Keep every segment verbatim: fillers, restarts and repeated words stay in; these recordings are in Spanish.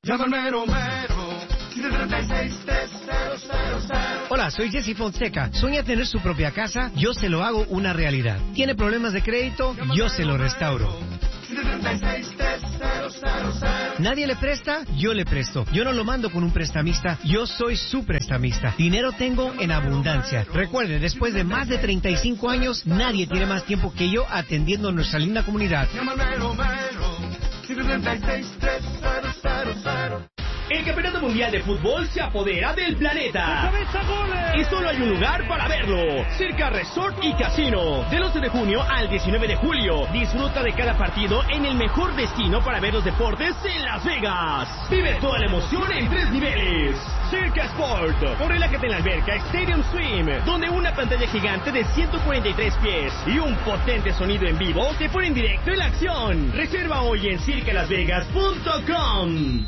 Llama al mero mero. Hola, soy Jesse Fonseca. ¿Sueña tener su propia casa? Yo se lo hago una realidad. ¿Tiene problemas de crédito? Yo se lo restauro. ¿Nadie le presta? Yo le presto. Yo no lo mando con un prestamista, yo soy su prestamista. Dinero tengo en abundancia. Recuerde, después de más de treinta y cinco años, nadie tiene más tiempo que yo atendiendo a nuestra linda comunidad. El Campeonato Mundial de Fútbol se apodera del planeta. Y solo hay un lugar para verlo. Circa Resort y Casino. Del once de junio al diecinueve de julio. Disfruta de cada partido en el mejor destino para ver los deportes en Las Vegas. Vive toda la emoción en tres niveles. Circa Sport. O relájate en la alberca Stadium Swim, donde una pantalla gigante de ciento cuarenta y tres pies y un potente sonido en vivo te ponen directo en la acción. Reserva hoy en circa las vegas punto com.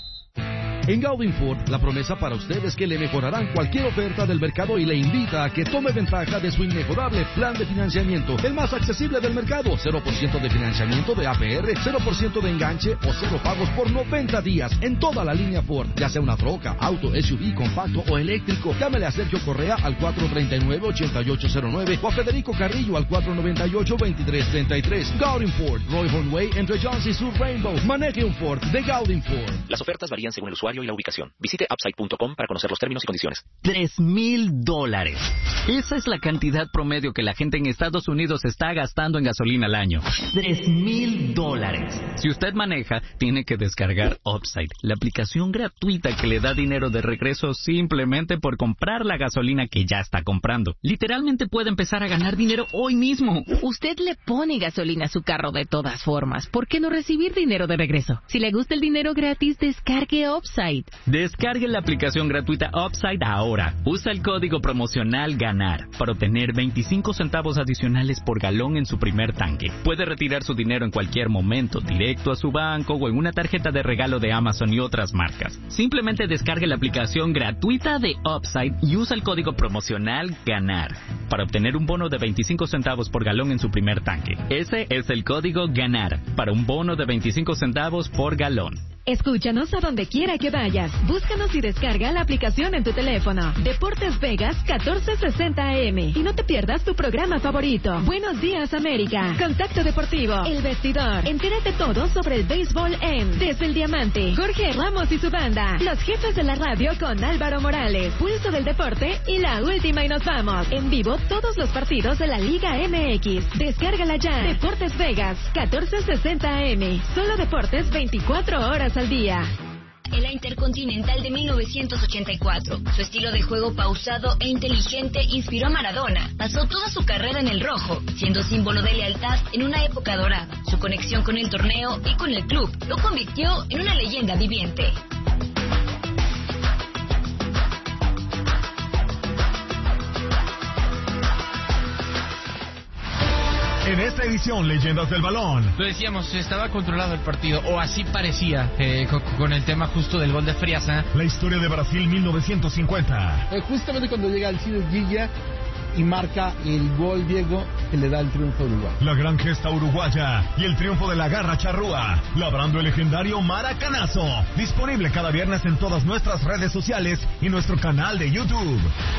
En Gaudin Ford, la promesa para usted es que le mejorarán cualquier oferta del mercado y le invita a que tome ventaja de su inmejorable plan de financiamiento, el más accesible del mercado. cero por ciento de financiamiento de A P R, cero por ciento de enganche o cero pagos por noventa días en toda la línea Ford, ya sea una troca, auto, S U V, compacto o eléctrico. Llámele a Sergio Correa al cuatro treinta y nueve, ochenta y ocho cero nueve o a Federico Carrillo al cuatro noventa y ocho, veintitrés treinta y tres. Gaudin Ford, Roy Hornway entre Jones y Sur Rainbow. Maneje un Ford de Gaudin Ford. Las ofertas varían según el usuario y la ubicación. Visite upside punto com para conocer los términos y condiciones. Tres mil dólares. Esa es la cantidad promedio que la gente en Estados Unidos está gastando en gasolina al año. Tres mil dólares. Si usted maneja, tiene que descargar Upside, la aplicación gratuita que le da dinero de regreso simplemente por comprar la gasolina que ya está comprando. Literalmente puede empezar a ganar dinero hoy mismo. Usted le pone gasolina a su carro de todas formas. ¿Por qué no recibir dinero de regreso? Si le gusta el dinero gratis, descargue Upside. Descargue la aplicación gratuita Upside ahora. Usa el código promocional GANAR para obtener veinticinco centavos adicionales por galón en su primer tanque. Puede retirar su dinero en cualquier momento, directo a su banco o en una tarjeta de regalo de Amazon y otras marcas. Simplemente descargue la aplicación gratuita de Upside y usa el código promocional GANAR para obtener un bono de veinticinco centavos por galón en su primer tanque. Ese es el código GANAR para un bono de veinticinco centavos por galón. Escúchanos a donde quiera que vayas. Búscanos y descarga la aplicación en tu teléfono. Deportes Vegas catorce sesenta A M. Y no te pierdas tu programa favorito. Buenos días, América. Contacto Deportivo. El Vestidor. Entérate todo sobre el béisbol en Desde el Diamante. Jorge Ramos y su banda. Los jefes de la radio con Álvaro Morales. Pulso del Deporte y la última y nos vamos. En vivo todos los partidos de la Liga M X. Descárgala ya. Deportes Vegas catorce sesenta A M. Solo deportes veinticuatro horas al día. En la Intercontinental de mil novecientos ochenta y cuatro, su estilo de juego pausado e inteligente inspiró a Maradona. Pasó toda su carrera en el rojo, siendo símbolo de lealtad en una época dorada. Su conexión con el torneo y con el club lo convirtió en una leyenda viviente. En esta edición, Leyendas del Balón. Lo decíamos, estaba controlado el partido, o así parecía, eh, con, con el tema justo del gol de Friasa. La historia de Brasil mil novecientos cincuenta. Eh, justamente cuando llega Alcides Guilla y marca el gol, Diego, que le da el triunfo a Uruguay. La gran gesta uruguaya y el triunfo de la garra charrúa, labrando el legendario maracanazo. Disponible cada viernes en todas nuestras redes sociales y nuestro canal de YouTube.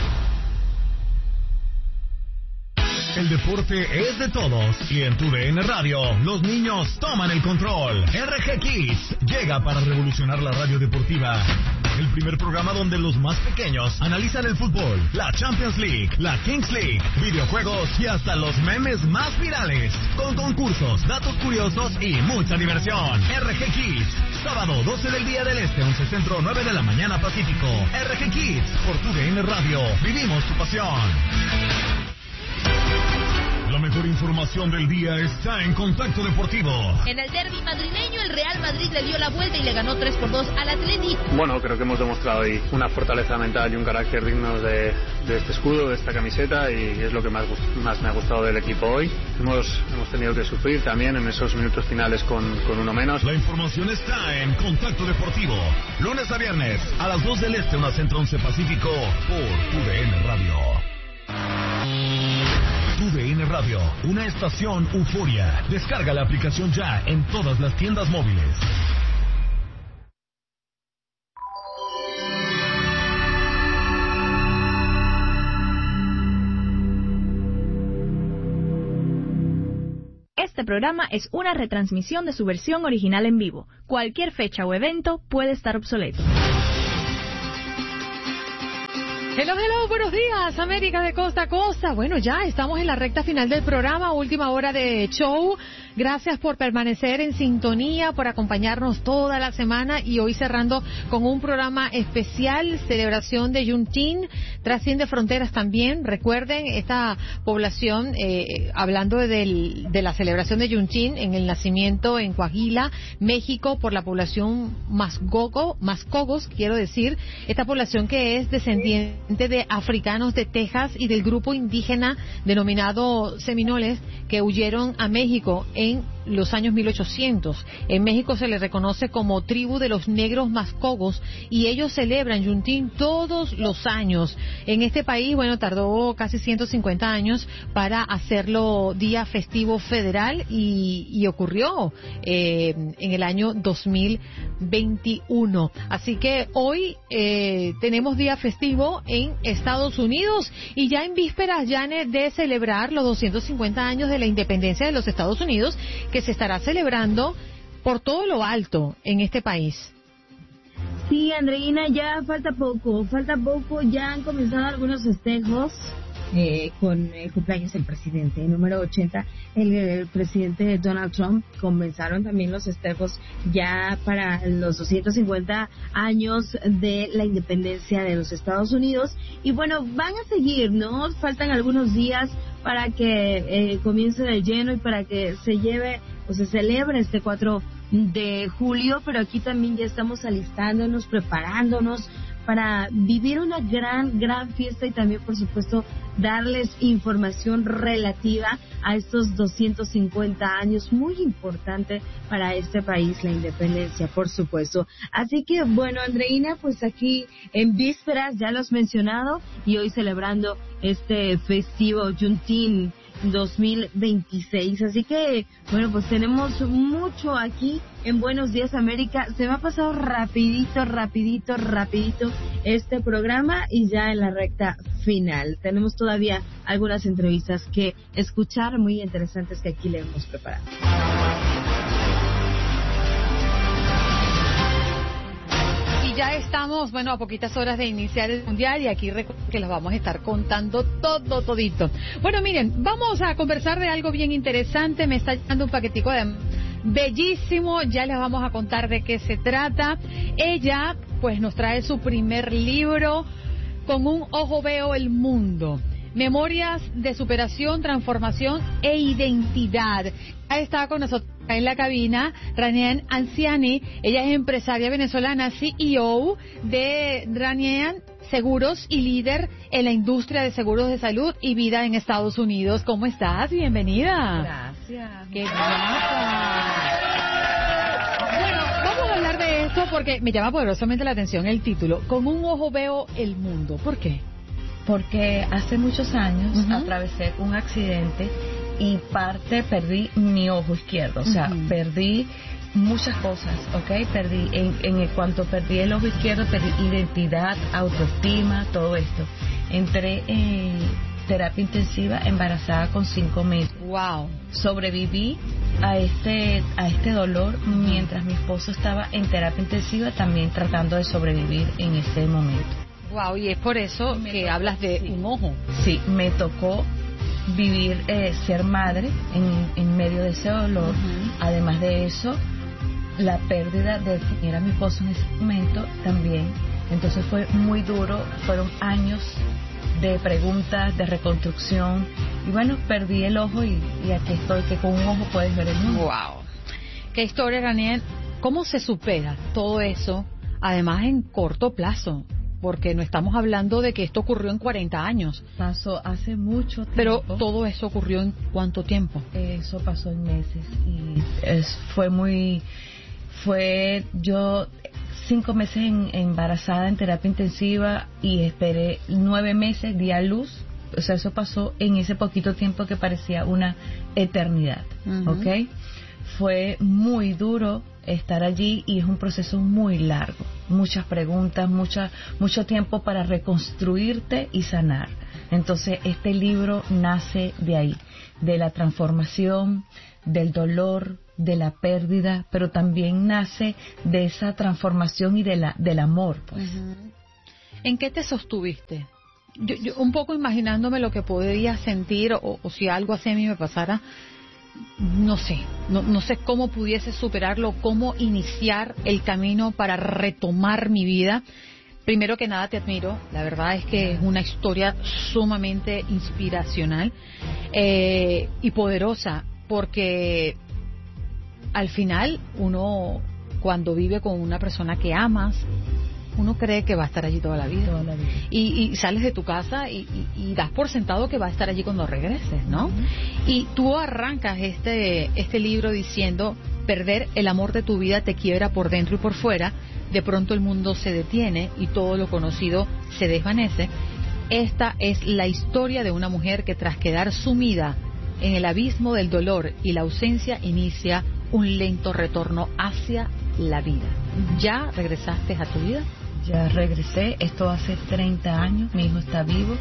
El deporte es de todos y en tu D N Radio los niños toman el control. R G Kids llega para revolucionar la radio deportiva. El primer programa donde los más pequeños analizan el fútbol, la Champions League, la Kings League, videojuegos y hasta los memes más virales. Con concursos, datos curiosos y mucha diversión. R G Kids, sábado doce del día del Este, once Centro, nueve de la mañana Pacífico. R G Kids, por tu D N Radio. Vivimos tu pasión. La mejor información del día está en Contacto Deportivo. En el derbi madrileño, el Real Madrid le dio la vuelta y le ganó tres por dos al Atleti. Bueno, creo que hemos demostrado hoy una fortaleza mental y un carácter digno de, de este escudo, de esta camiseta, y es lo que más, más me ha gustado del equipo hoy. Hemos, hemos tenido que sufrir también en esos minutos finales con, con uno menos. La información está en Contacto Deportivo. Lunes a viernes, a las dos del Este, una Centro, once Pacífico, por tu D N Radio. Tu D N Radio, una estación Euforia. Descarga la aplicación ya en todas las tiendas móviles. Este programa es una retransmisión de su versión original en vivo. Cualquier fecha o evento puede estar obsoleto. Hello, hello, buenos días, América de costa a costa. Bueno, ya estamos en la recta final del programa, última hora de show. Gracias por permanecer en sintonía, por acompañarnos toda la semana y hoy cerrando con un programa especial, celebración de Juneteenth, trasciende fronteras también. Recuerden, esta población, eh, hablando del, de la celebración de Juneteenth en el nacimiento en Coahuila, México, por la población Masgogo, Mascogos, quiero decir, esta población que es descendiente de africanos de Texas y del grupo indígena denominado Seminoles que huyeron a México en los años mil ochocientos. En México se les reconoce como tribu de los negros Mascogos y ellos celebran Juneteenth todos los años. En este país, bueno, tardó casi ciento cincuenta años para hacerlo día festivo federal y, y ocurrió eh, en el año dos mil veintiuno. Así que hoy eh, tenemos día festivo en Estados Unidos y ya en vísperas, Janet, de celebrar los doscientos cincuenta años de la independencia de los Estados Unidos, que se estará celebrando por todo lo alto en este país. Sí, Andreina, ya falta poco, falta poco, ya han comenzado algunos festejos eh, con el cumpleaños del presidente, número ochenta, el, el presidente Donald Trump. Comenzaron también los festejos ya para los doscientos cincuenta años de la independencia de los Estados Unidos, y bueno, van a seguir, ¿no? Faltan algunos días para que eh, comience de lleno y para que se lleve o se celebre este cuatro de julio, pero aquí también ya estamos alistándonos, preparándonos para vivir una gran, gran fiesta y también, por supuesto, darles información relativa a estos doscientos cincuenta años, muy importante para este país, la independencia, por supuesto. Así que, bueno, Andreina, pues aquí en vísperas, ya lo has mencionado, y hoy celebrando este festivo Juneteenth dos mil veintiséis. Así que, bueno, pues tenemos mucho aquí en Buenos Días América. Se me ha pasado rapidito, rapidito, rapidito este programa y ya en la recta final. Tenemos todavía algunas entrevistas que escuchar muy interesantes que aquí le hemos preparado. Ya estamos, bueno, a poquitas horas de iniciar el Mundial y aquí recuerden que les vamos a estar contando todo, todito. Bueno, miren, vamos a conversar de algo bien interesante. Me está llegando un paquetico de bellísimo, ya les vamos a contar de qué se trata. Ella, pues, nos trae su primer libro, Con un ojo veo el mundo. Memorias de superación, transformación e identidad. Ya está con nosotros en la cabina Ranian Anciani. Ella es empresaria venezolana, C E O de Ranian Seguros y líder en la industria de seguros de salud y vida en Estados Unidos. ¿Cómo estás? Bienvenida. Gracias. ¡Qué guapa! Bueno, vamos a hablar de esto porque me llama poderosamente la atención el título. Con un ojo veo el mundo. ¿Por qué? Porque hace muchos años uh-huh. atravesé un accidente y parte perdí mi ojo izquierdo, o sea, uh-huh. perdí muchas cosas, ¿ok? Perdí, en, en cuanto perdí el ojo izquierdo, perdí identidad, autoestima, todo esto. Entré en terapia intensiva embarazada con cinco meses. Wow. Sobreviví a este, a este dolor uh-huh. mientras mi esposo estaba en terapia intensiva también tratando de sobrevivir en ese momento. Wow, y es por eso me que tocó, hablas de sí. un ojo. Sí, me tocó vivir, eh, ser madre en, en medio de ese dolor. Uh-huh. Además de eso, la pérdida de quien era mi esposo en ese momento también. Entonces fue muy duro, fueron años de preguntas, de reconstrucción. Y bueno, perdí el ojo y, y aquí estoy, que con un ojo puedes ver el mundo. Wow. Qué historia, Ranian. ¿Cómo se supera todo eso, además en corto plazo? Porque no estamos hablando de que esto ocurrió en cuarenta años. Pasó hace mucho tiempo. Pero todo eso ocurrió en cuánto tiempo? Eso pasó en meses y es, fue muy, fue yo cinco meses en, embarazada en terapia intensiva y esperé nueve meses, di a luz. O sea, eso pasó en ese poquito tiempo que parecía una eternidad, uh-huh. ¿ok? Fue muy duro estar allí y es un proceso muy largo, muchas preguntas, mucha, mucho tiempo para reconstruirte y sanar. Entonces este libro nace de ahí, de la transformación, del dolor, de la pérdida, pero también nace de esa transformación y de la del amor, pues. Uh-huh. ¿En qué te sostuviste? Yo, yo un poco imaginándome lo que podría sentir o, o si algo así a mí me pasara, no sé, no, no sé cómo pudiese superarlo, cómo iniciar el camino para retomar mi vida. Primero que nada te admiro, la verdad es que es una historia sumamente inspiracional eh, y poderosa, porque al final uno cuando vive con una persona que amas, uno cree que va a estar allí toda la vida, toda la vida. Y, y sales de tu casa y, y, y das por sentado que va a estar allí cuando regreses, ¿no? Uh-huh. Y tú arrancas este este libro diciendo: perder el amor de tu vida te quiebra por dentro y por fuera, de pronto el mundo se detiene y todo lo conocido se desvanece. Esta es la historia de una mujer que, tras quedar sumida en el abismo del dolor y la ausencia, inicia un lento retorno hacia la vida. ¿Ya regresaste a tu vida? Ya regresé, esto hace treinta años, mi hijo está vivo.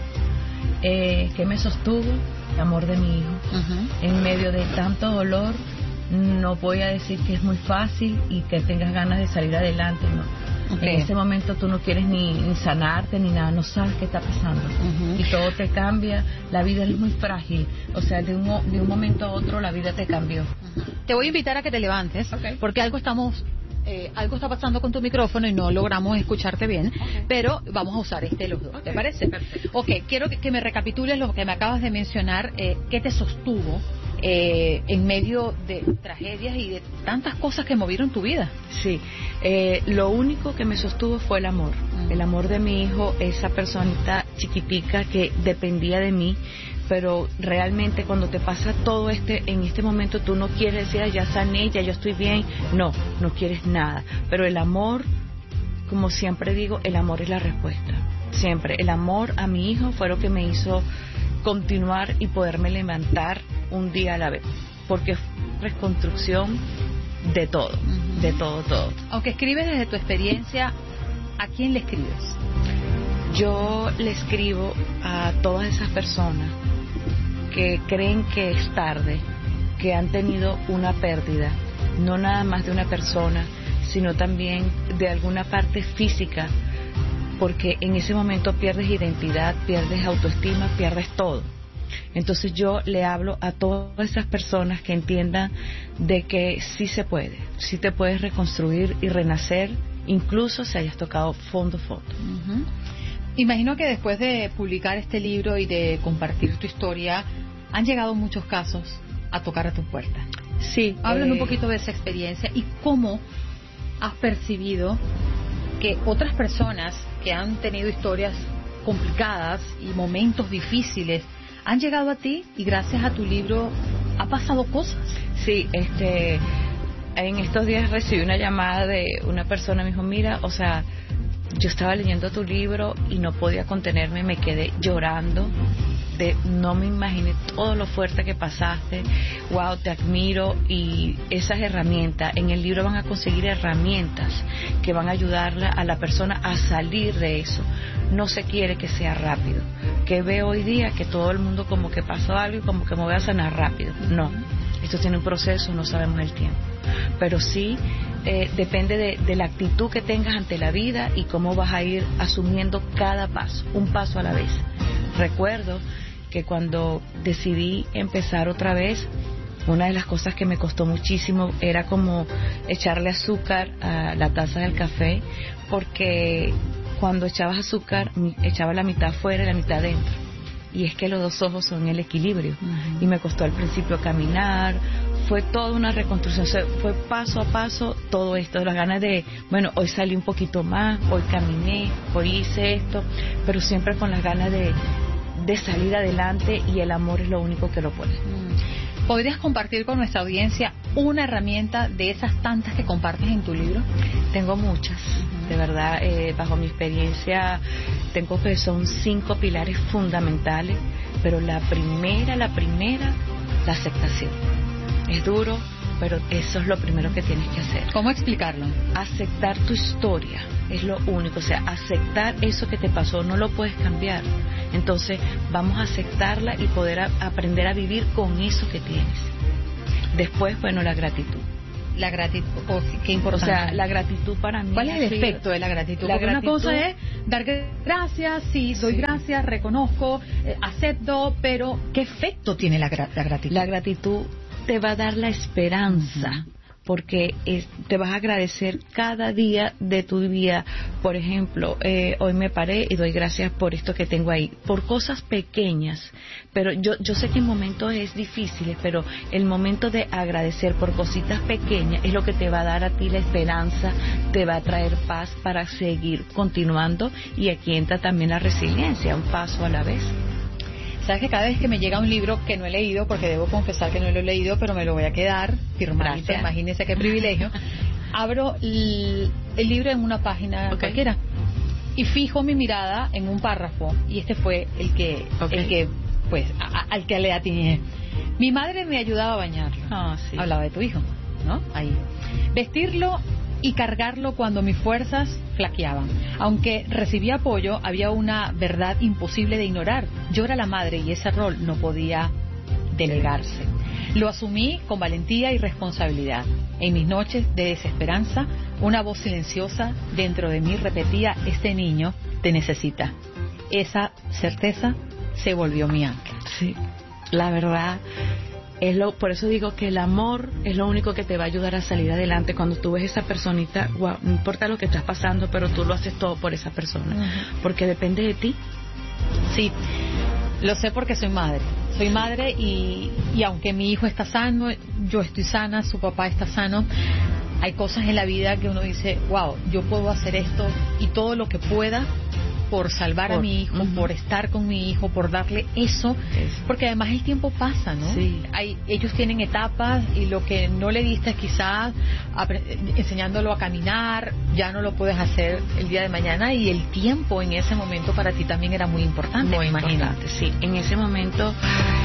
Eh, ¿Qué me sostuvo? El amor de mi hijo. Uh-huh. En medio de tanto dolor, no voy a decir que es muy fácil y que tengas ganas de salir adelante, no. Okay. En ese momento tú no quieres ni, ni sanarte ni nada, no sabes qué está pasando. Uh-huh. Y todo te cambia, la vida es muy frágil, o sea, de un, de un momento a otro la vida te cambió. Uh-huh. Te voy a invitar a que te levantes, okay, porque algo estamos... Eh, algo está pasando con tu micrófono y no logramos escucharte bien, okay, pero vamos a usar este los dos, okay, ¿te parece? Perfecto. Ok, quiero que, que me recapitules lo que me acabas de mencionar, eh, ¿qué te sostuvo eh, en medio de tragedias y de tantas cosas que movieron tu vida? Sí, eh, lo único que me sostuvo fue el amor, mm. el amor de mi hijo, esa personita chiquitica que dependía de mí. Pero realmente cuando te pasa todo este, en este momento tú no quieres decir, ya sané, ya yo estoy bien, no, no quieres nada, pero el amor, como siempre digo, el amor es la respuesta, siempre, el amor a mi hijo fue lo que me hizo continuar y poderme levantar un día a la vez, porque es reconstrucción de todo, uh-huh, de todo, todo. Aunque escribes desde tu experiencia, ¿a quién le escribes? Yo le escribo a todas esas personas que creen que es tarde, que han tenido una pérdida, no nada más de una persona, sino también de alguna parte física, porque en ese momento pierdes identidad, pierdes autoestima, pierdes todo. Entonces yo le hablo a todas esas personas que entiendan de que sí se puede, sí te puedes reconstruir y renacer, incluso si hayas tocado fondo, fondo. Uh-huh. Imagino que después de publicar este libro y de compartir tu historia, han llegado muchos casos a tocar a tu puerta. Sí. Háblanos eh... un poquito de esa experiencia y cómo has percibido que otras personas que han tenido historias complicadas y momentos difíciles han llegado a ti y gracias a tu libro ha pasado cosas. Sí, este, en estos días recibí una llamada de una persona, me dijo, mira, o sea, yo estaba leyendo tu libro y no podía contenerme, me quedé llorando, de, no me imaginé todo lo fuerte que pasaste, wow, te admiro, y esas herramientas, en el libro van a conseguir herramientas que van a ayudarla a la persona a salir de eso. No se quiere que sea rápido, que veo hoy día que todo el mundo como que pasó algo y como que me voy a sanar rápido, no, esto tiene un proceso, no sabemos el tiempo, pero sí eh, depende de, de la actitud que tengas ante la vida y cómo vas a ir asumiendo cada paso, un paso a la vez. Recuerdo que cuando decidí empezar otra vez, una de las cosas que me costó muchísimo era como echarle azúcar a la taza del café, porque cuando echabas azúcar echaba la mitad afuera y la mitad adentro, y es que los dos ojos son el equilibrio. Uh-huh. Y me costó al principio caminar, fue toda una reconstrucción, o sea, fue paso a paso todo esto, las ganas de, bueno, hoy salí un poquito más, hoy caminé, hoy hice esto, pero siempre con las ganas de, de salir adelante, y el amor es lo único que lo puede. ¿Podrías compartir con nuestra audiencia una herramienta de esas tantas que compartes en tu libro? Tengo muchas, uh-huh. de verdad, eh, bajo mi experiencia tengo que son cinco pilares fundamentales, pero la primera, la primera, la aceptación. Es duro, pero eso es lo primero que tienes que hacer. ¿Cómo explicarlo? Aceptar tu historia es lo único, o sea, aceptar eso que te pasó, no lo puedes cambiar. Entonces, vamos a aceptarla y poder a, aprender a vivir con eso que tienes. Después, bueno, la gratitud. La gratitud, oh, qué importante. O sea, la gratitud para mí. ¿Cuál es el efecto de la gratitud? La Porque gratitud, una cosa es dar gracias, sí, doy sí. gracias, reconozco, eh, acepto, pero ¿qué efecto tiene la, gra la gratitud? La gratitud te va a dar la esperanza. Uh-huh. Porque es, te vas a agradecer cada día de tu vida. Por ejemplo, eh, hoy me paré y doy gracias por esto que tengo ahí, por cosas pequeñas, pero yo, yo sé que en momentos es difíciles, pero el momento de agradecer por cositas pequeñas es lo que te va a dar a ti la esperanza, te va a traer paz para seguir continuando, y aquí entra también la resiliencia, un paso a la vez. Sabes que cada vez que me llega un libro que no he leído, porque debo confesar que no lo he leído, pero me lo voy a quedar firmadito, imagínense qué privilegio, abro el, el libro en una página okay. cualquiera y fijo mi mirada en un párrafo, y este fue el que, okay. el que pues, a, al que le atiné. Mi madre me ayudaba a bañarlo. Oh, sí. Hablaba de tu hijo, ¿no? Ahí. Vestirlo y cargarlo cuando mis fuerzas flaqueaban. Aunque recibía apoyo, había una verdad imposible de ignorar. Yo era la madre y ese rol no podía delegarse. Lo asumí con valentía y responsabilidad. En mis noches de desesperanza, una voz silenciosa dentro de mí repetía: este niño te necesita. Esa certeza se volvió mi ángel. Sí, la verdad... Es lo, por eso digo que el amor es lo único que te va a ayudar a salir adelante. Cuando tú ves esa personita, wow, no importa lo que estás pasando, pero tú lo haces todo por esa persona, uh-huh. porque depende de ti. Sí, lo sé porque soy madre. Soy madre y, y aunque mi hijo está sano, yo estoy sana, su papá está sano, hay cosas en la vida que uno dice, wow, yo puedo hacer esto y todo lo que pueda por salvar por, a mi hijo, uh-huh. por estar con mi hijo, por darle eso, eso, porque además el tiempo pasa, ¿no? Sí. Hay, ellos tienen etapas y lo que no le diste quizás enseñándolo a caminar, ya no lo puedes hacer el día de mañana, y el tiempo en ese momento para ti también era muy importante. Muy importante, sí. En ese momento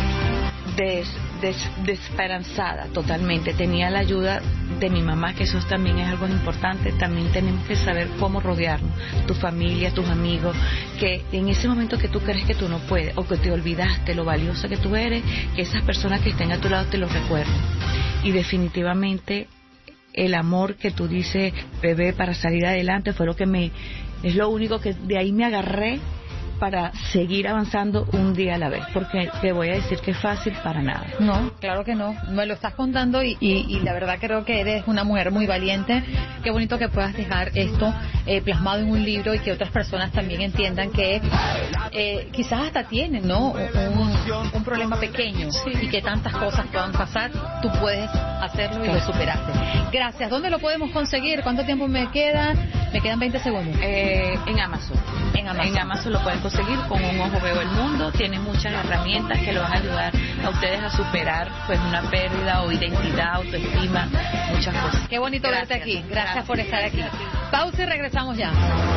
des, des, desesperanzada totalmente, tenía la ayuda de mi mamá, que eso también es algo importante. También tenemos que saber cómo rodearnos, tu familia, tus amigos, que en ese momento que tú crees que tú no puedes o que te olvidaste lo valiosa que tú eres, que esas personas que estén a tu lado te lo recuerden. Y definitivamente el amor que tú dices, bebé, para salir adelante, fue lo que me, es lo único que de ahí me agarré para seguir avanzando un día a la vez, porque te voy a decir que es fácil para nada. No, claro que no, me lo estás contando y, y, y la verdad creo que eres una mujer muy valiente. Qué bonito que puedas dejar esto eh, plasmado en un libro y que otras personas también entiendan que eh, quizás hasta tienen, ¿no?, un, un problema pequeño, sí, y que tantas cosas puedan pasar, tú puedes hacerlo y lo superaste. Gracias. ¿Dónde lo podemos conseguir? ¿Cuánto tiempo me queda? Me quedan veinte segundos. Eh, en Amazon. En Amazon. En Amazon lo pueden conseguir. Con Un Ojo Veo el Mundo. Tiene muchas herramientas que lo van a ayudar a ustedes a superar pues una pérdida o identidad, autoestima, muchas cosas. Qué bonito Gracias. verte aquí. Gracias, Gracias por estar aquí. Pausa y regresamos ya.